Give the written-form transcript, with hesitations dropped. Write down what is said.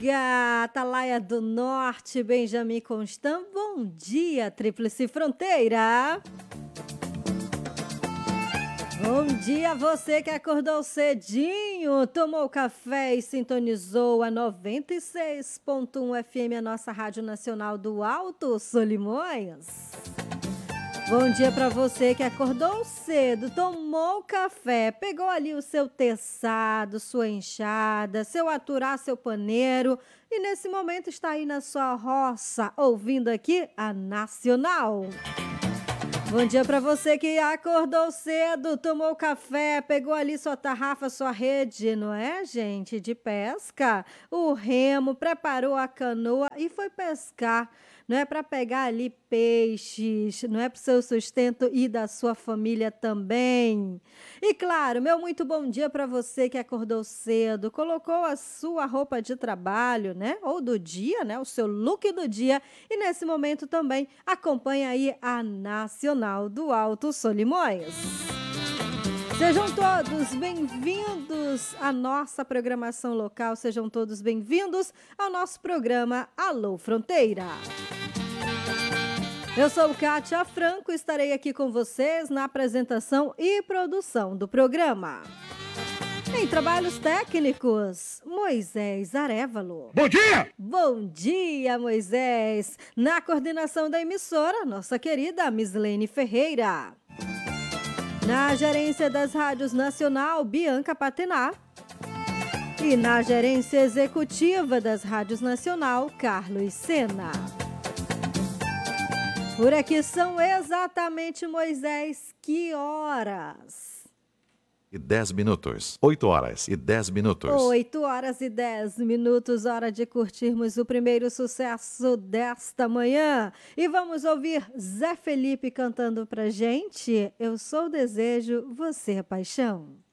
dia, Atalaia do Norte, Benjamin Constant. Bom dia, Tríplice Fronteira. Bom dia, você que acordou cedinho, tomou café e sintonizou a 96.1 FM, a nossa Rádio Nacional do Alto Solimões. Bom dia para você que acordou cedo, tomou café, pegou ali o seu terçado, sua enxada, seu aturá, seu paneiro e nesse momento está aí na sua roça, ouvindo aqui a Nacional. Bom dia para você que acordou cedo, tomou café, pegou ali sua tarrafa, sua rede, não é, gente, de pesca, o remo, preparou a canoa e foi pescar. Não é para pegar ali peixes, não é para o seu sustento e da sua família também. E claro, meu muito bom dia para você que acordou cedo, colocou a sua roupa de trabalho, né? Ou do dia, né? O seu look do dia. E nesse momento também acompanha aí a Nacional do Alto Solimões. Sejam todos bem-vindos à nossa programação local, sejam todos bem-vindos ao nosso programa Alô Fronteira. Eu sou Kátia Franco, estarei aqui com vocês na apresentação e produção do programa. Em trabalhos técnicos, Moisés Arévalo. Bom dia! Bom dia, Moisés! Na coordenação da emissora, nossa querida Mislene Ferreira. Na gerência das rádios Nacional, Bianca Patená. E na gerência executiva das rádios Nacional, Carlos Sena. Por aqui são exatamente, Moisés, que horas? E 10 minutos. 8 horas e 10 minutos. 8 horas e 10 minutos, hora de curtirmos o primeiro sucesso desta manhã. E vamos ouvir Zé Felipe cantando pra gente. Eu sou o desejo, você é paixão.